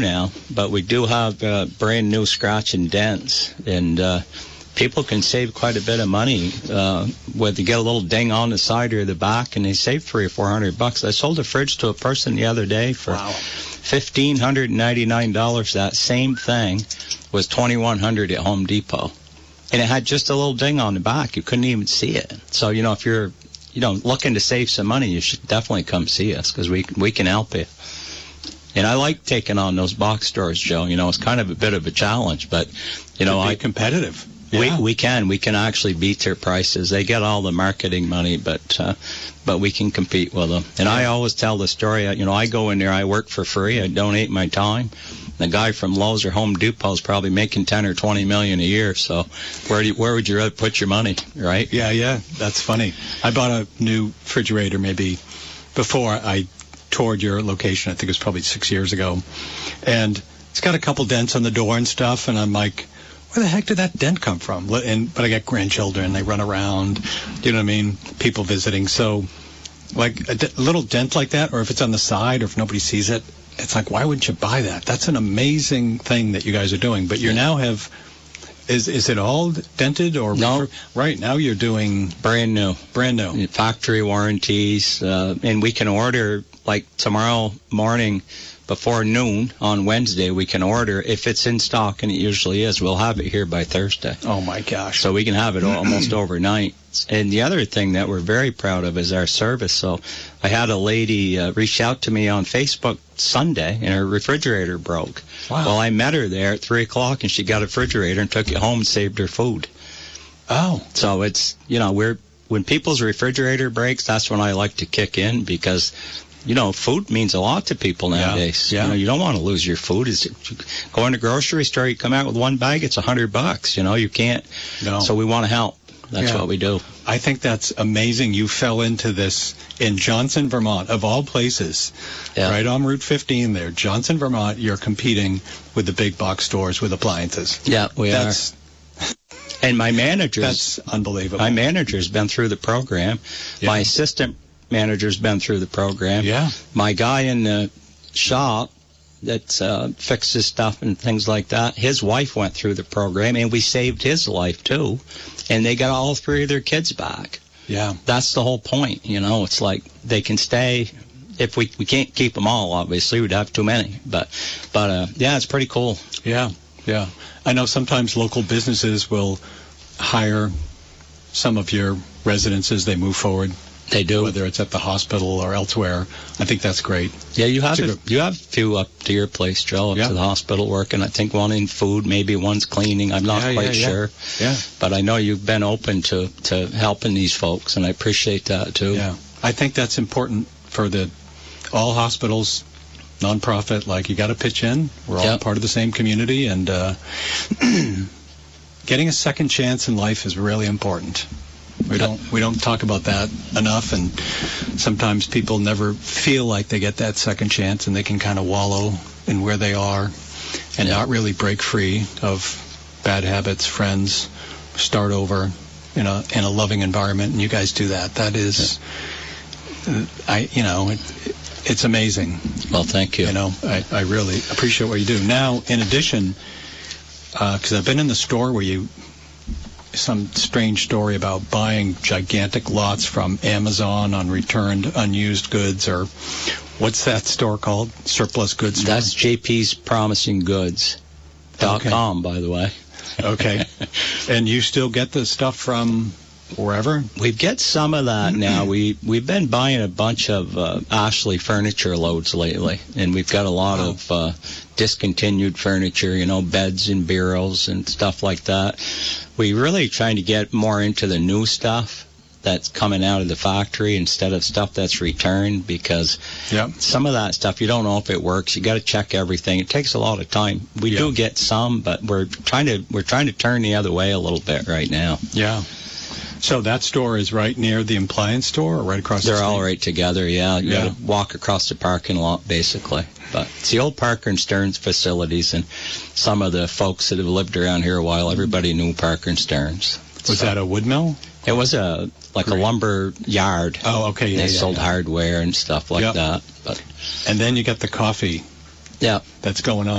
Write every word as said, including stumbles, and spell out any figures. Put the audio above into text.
now, but we do have uh, brand new scratch and dents, and uh, people can save quite a bit of money uh, when they get a little ding on the side or the back, and they save three or four hundred bucks. I sold a fridge to a person the other day for wow. fifteen hundred ninety-nine dollars. That same thing was twenty-one hundred dollars at Home Depot, and it had just a little ding on the back. You couldn't even see it. So, you know, if you're, you know, looking to save some money, you should definitely come see us, because we we can help you. And I like taking on those box stores, Joe. You know, it's kind of a bit of a challenge, but, you know, I competitive. We yeah. we can we can actually beat their prices. They get all the marketing money, but uh, but we can compete with them. And yeah. I always tell the story. You know, I go in there, I work for free, I donate my time. The guy from Lowe's or Home Depot is probably making ten or twenty million a year. So where do you, where would you rather put your money, right? Yeah, yeah, that's funny. I bought a new refrigerator maybe before I toured your location. I think it was probably six years ago, and it's got a couple dents on the door and stuff. And I'm like, where the heck did that dent come from? And but I got grandchildren, they run around, you know what I mean? People visiting, so like a, d- a little dent like that, or if it's on the side, or if nobody sees it, it's like, why wouldn't you buy that? That's an amazing thing that you guys are doing. But you now have, is is it all dented or no? Refer- right now you're doing brand new, brand new factory warranties, uh, and we can order like tomorrow morning. Before noon on Wednesday, we can order. If it's in stock, and it usually is, we'll have it here by Thursday. Oh, my gosh. So we can have it almost overnight. And the other thing that we're very proud of is our service. So I had a lady uh, reach out to me on Facebook Sunday, and her refrigerator broke. Wow. Well, I met her there at three o'clock, and she got a refrigerator and took it home and saved her food. Oh. So it's, you know, we're when people's refrigerator breaks, that's when I like to kick in, because you know, food means a lot to people nowadays. Yeah, yeah. You know, you don't want to lose your food. Is go in the grocery store, you come out with one bag, it's a hundred bucks. You know, you can't. No. So we want to help. That's yeah. what we do. I think that's amazing. You fell into this in Johnson, Vermont, of all places, yeah. right on Route fifteen there. Johnson, Vermont, you're competing with the big box stores with appliances. Yeah, we that's, are. And my manager's That's unbelievable. My manager's been through the program. Yeah. My assistant manager's been through the program. Yeah. My guy in the shop that uh, fixes stuff and things like that, his wife went through the program, and we saved his life too. And they got all three of their kids back. Yeah. That's the whole point, you know. It's like they can stay. If we we can't keep them all, obviously, we'd have too many. But, but uh, yeah, it's pretty cool. Yeah, yeah. I know sometimes local businesses will hire some of your residents as they move forward. They do. Whether it's at the hospital or elsewhere. I think that's great. Yeah, you have a, a, you have a few up to your place, Joe, up yeah. to the hospital working. I think one in food, maybe one's cleaning. I'm not yeah, quite yeah, sure. Yeah. But I know you've been open to, to helping these folks, and I appreciate that, too. Yeah. I think that's important for the all hospitals, nonprofit. Like, you got to pitch in. We're all yep. part of the same community, and uh, getting a second chance in life is really important. We don't we don't talk about that enough, and sometimes people never feel like they get that second chance, and they can kind of wallow in where they are and yeah. not really break free of bad habits, friends, start over in a in a loving environment. And you guys do that. That is, yeah. I you know, it, it's amazing. Well, thank you. You know, I, I really appreciate what you do. Now, in addition, because uh, I've been in the store where you. Some strange story about buying gigantic lots from Amazon on returned unused goods, or what's that store called? Surplus goods store? That's J P's Promising Goods dot com, okay. by the way. Okay. And you still get the stuff from wherever? We get some of that now. we, we've been buying a bunch of uh, Ashley furniture loads lately, and we've got a lot wow. of uh, discontinued furniture, you know, beds and bureaus and stuff like that. We're really trying to get more into the new stuff that's coming out of the factory instead of stuff that's returned, because yep. some of that stuff, you don't know if it works. You got to check everything. It takes a lot of time. We yep. do get some, but we're trying to we're trying to turn the other way a little bit right now. Yeah. So that store is right near the appliance store, or right across They're the street? all right together, yeah. You yeah. got to walk across the parking lot, basically. But it's the old Parker and Stearns facilities, and some of the folks that have lived around here a while, everybody knew Parker and Stearns. Was so, that a wood mill? It was a like Great. a lumber yard. Oh, okay, yeah, They yeah, sold yeah. hardware and stuff like yep. that. But and then you got the coffee Yeah. that's going on.